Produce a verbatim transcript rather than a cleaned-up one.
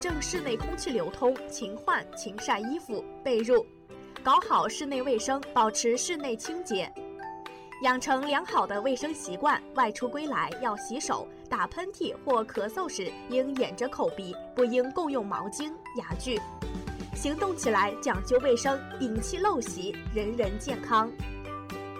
正室内空气流通，勤换勤晒衣服被褥，搞好室内卫生，保持室内清洁。养成良好的卫生习惯，外出归来要洗手，打喷嚏或咳嗽时应掩着口鼻，不应共用毛巾、牙具。行动起来讲究卫生，摒弃陋习，人人健康。